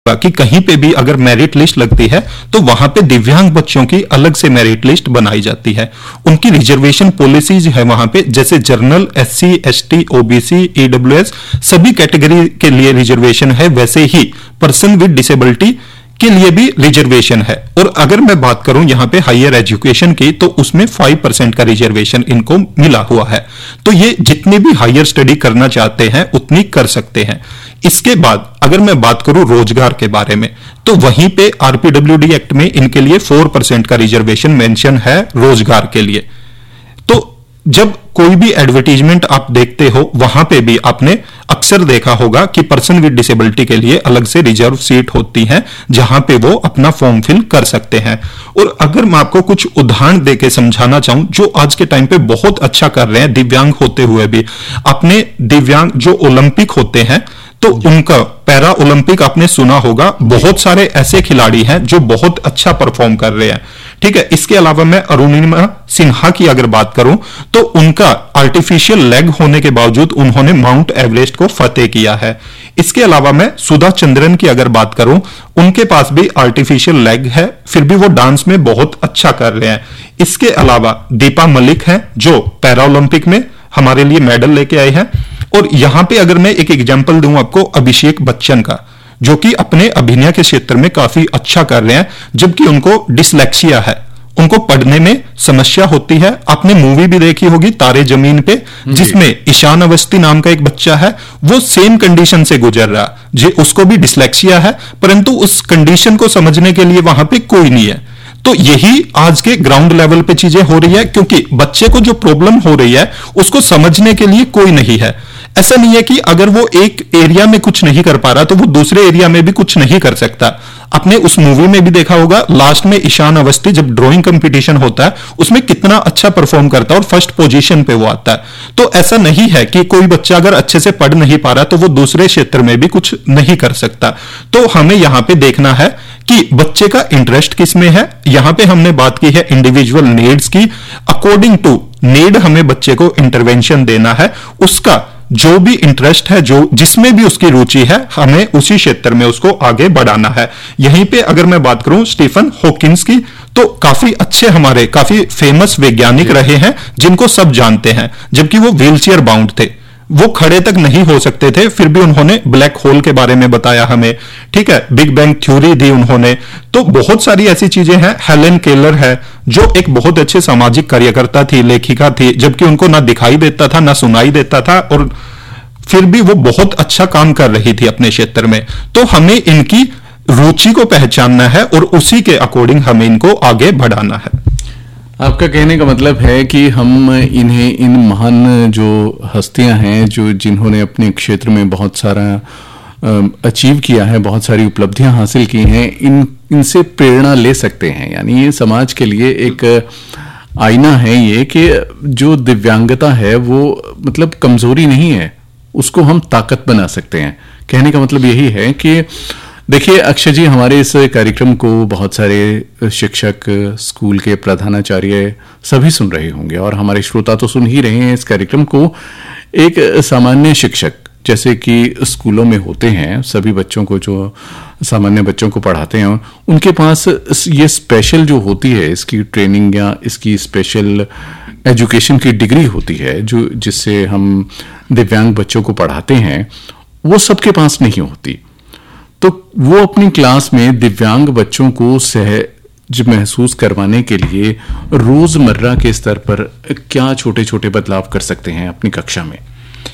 कि कहीं पे भी अगर मेरिट लिस्ट लगती है तो वहां पे दिव्यांग बच्चों की अलग से मेरिट लिस्ट बनाई जाती है। उनकी रिजर्वेशन पॉलिसीज है वहां पे, जैसे general, SC, ST, OBC, EWS सभी कैटेगरी के लिए रिजर्वेशन है, वैसे ही पर्सन विद डिसेबिलिटी के लिए भी रिजर्वेशन है। और अगर मैं बात करूं यहां पे हायर एजुकेशन की, तो उसमें 5% का रिजर्वेशन इनको मिला हुआ है। तो ये जितने भी हायर स्टडी करना चाहते हैं उतनी कर सकते हैं। इसके बाद अगर मैं बात करूं रोजगार के बारे में, तो वहीं पे आरपीडब्ल्यूडी एक्ट में इनके लिए 4% का रिजर्वेशन मेंशन है रोजगार के लिए। तो जब कोई भी एडवर्टीजमेंट आप देखते हो वहां पे भी आपने अक्सर देखा होगा कि पर्सन विद डिसेबिलिटी के लिए अलग से रिजर्व सीट होती है जहां पे वो अपना फॉर्म फिल कर सकते हैं। और अगर मैं आपको कुछ उदाहरण देके समझाना चाहूं जो आज के टाइम पे बहुत अच्छा कर रहे हैं दिव्यांग होते हुए भी, आपने दिव्यांग जो ओलंपिक होते हैं तो उनका पैरा ओलंपिक आपने सुना होगा, बहुत सारे ऐसे खिलाड़ी हैं जो बहुत अच्छा परफॉर्म कर रहे हैं। ठीक है, इसके अलावा मैं अरुणिमा सिन्हा की अगर बात करूं तो उनका आर्टिफिशियल लेग होने के बावजूद उन्होंने माउंट एवरेस्ट को फतेह किया है। इसके अलावा मैं सुधा चंद्रन की अगर बात करूं, उनके पास भी आर्टिफिशियल लेग है, फिर भी वो डांस में बहुत अच्छा कर रहे हैं। इसके अलावा दीपा मलिक है जो पैरा ओलंपिक में हमारे लिए मेडल लेके आए हैं। और यहां पे अगर मैं एक एग्जांपल दूं आपको अभिषेक बच्चन का, जो कि अपने अभिनय के क्षेत्र में काफी अच्छा कर रहे हैं, जबकि उनको डिसलेक्सिया है, उनको पढ़ने में समस्या होती है। आपने मूवी भी देखी होगी तारे जमीन पे, जिसमें ईशान अवस्थी नाम का एक बच्चा है, वो सेम कंडीशन से गुजर रहा जी, उसको भी डिसलेक्सिया है, परंतु उस कंडीशन को समझने के लिए वहां पे कोई नहीं है। तो यही आज के ग्राउंड लेवल पे चीजें हो रही है, क्योंकि बच्चे को जो प्रॉब्लम हो रही है उसको समझने के लिए कोई नहीं है। ऐसा नहीं है कि अगर वो एक एरिया में कुछ नहीं कर पा रहा तो वो दूसरे एरिया में भी कुछ नहीं कर सकता। आपने उस मूवी में भी देखा होगा, लास्ट में ईशान अवस्थी जब ड्राइंग कंपटीशन होता है उसमें कितना अच्छा परफॉर्म करता है और फर्स्ट पोजीशन पे वो आता है। तो ऐसा नहीं है कि कोई बच्चा अगर अच्छे से पढ़ नहीं पा रहा तो वो दूसरे क्षेत्र में भी कुछ नहीं कर सकता। तो हमें यहां पे देखना है कि बच्चे का इंटरेस्ट किस में है। यहां पे हमने बात की है इंडिविजुअल नीड्स की, अकॉर्डिंग टू नीड हमें बच्चे को इंटरवेंशन देना है। उसका जो भी इंटरेस्ट है, जो जिसमें भी उसकी रुचि है, हमें उसी क्षेत्र में उसको आगे बढ़ाना है। यहीं पे अगर मैं बात करूं स्टीफन हॉकिंस की, तो काफी अच्छे हमारे काफी फेमस वैज्ञानिक रहे हैं जिनको सब जानते हैं, जबकि वो व्हीलचेयर बाउंड थे, वो खड़े तक नहीं हो सकते थे, फिर भी उन्होंने ब्लैक होल के बारे में बताया हमें। ठीक है, बिग बैंग थ्योरी दी उन्होंने। तो बहुत सारी ऐसी चीजें हैं। हेलेन केलर है जो एक बहुत अच्छे सामाजिक कार्यकर्ता थी, लेखिका थी, जबकि उनको ना दिखाई देता था ना सुनाई देता था, और फिर भी वो बहुत अच्छा काम कर रही थी अपने क्षेत्र में। तो हमें इनकी रुचि को पहचानना है और उसी के अकॉर्डिंग हमें इनको आगे बढ़ाना है। आपका कहने का मतलब है कि हम इन्हें, इन महान जो हस्तियां हैं जो जिन्होंने अपने क्षेत्र में बहुत सारा अचीव किया है, बहुत सारी उपलब्धियां हासिल की हैं, इनसे प्रेरणा ले सकते हैं। यानी ये समाज के लिए एक आईना है ये कि जो दिव्यांगता है वो मतलब कमजोरी नहीं है, उसको हम ताकत बना सकते हैं। कहने का मतलब यही है कि देखिए अक्षय जी, हमारे इस कार्यक्रम को बहुत सारे शिक्षक, स्कूल के प्रधानाचार्य सभी सुन रहे होंगे और हमारे श्रोता तो सुन ही रहे हैं इस कार्यक्रम को। एक सामान्य शिक्षक जैसे कि स्कूलों में होते हैं, सभी बच्चों को, जो सामान्य बच्चों को पढ़ाते हैं, उनके पास ये स्पेशल जो होती है इसकी ट्रेनिंग या इसकी स्पेशल एजुकेशन की डिग्री होती है जो जिससे हम दिव्यांग बच्चों को पढ़ाते हैं, वो सबके पास नहीं होती। तो वो अपनी क्लास में दिव्यांग बच्चों को सहज महसूस करवाने के लिए रोजमर्रा के स्तर पर क्या छोटे छोटे बदलाव कर सकते हैं अपनी कक्षा में?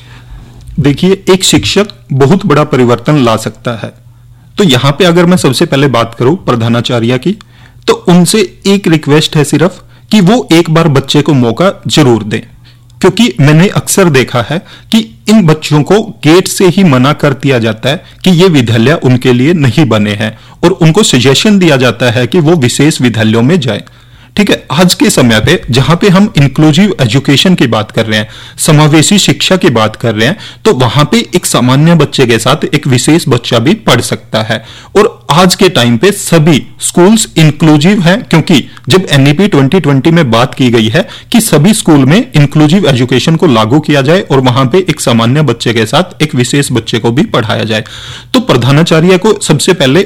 देखिए, एक शिक्षक बहुत बड़ा परिवर्तन ला सकता है। तो यहां पे अगर मैं सबसे पहले बात करूं प्रधानाचार्य की, तो उनसे एक रिक्वेस्ट है सिर्फ कि वो एक बार बच्चे को मौका जरूर दें, क्योंकि मैंने अक्सर देखा है कि इन बच्चों को गेट से ही मना कर दिया जाता है कि ये विद्यालय उनके लिए नहीं बने हैं, और उनको सजेशन दिया जाता है कि वो विशेष विद्यालयों में जाएं। ठीक है, आज के समय पे जहां पे हम इंक्लूसिव एजुकेशन की बात कर रहे हैं, समावेशी शिक्षा की बात कर रहे हैं, तो वहां पे एक सामान्य बच्चे के साथ एक विशेष बच्चा भी पढ़ सकता है। और आज के टाइम पे सभी स्कूल्स इंक्लूसिव हैं, क्योंकि जब एनईपी 2020 में बात की गई है कि सभी स्कूल में इंक्लूसिव एजुकेशन को लागू किया जाए और वहां पे एक सामान्य बच्चे के साथ एक विशेष बच्चे को भी पढ़ाया जाए, तो प्रधानाचार्य को सबसे पहले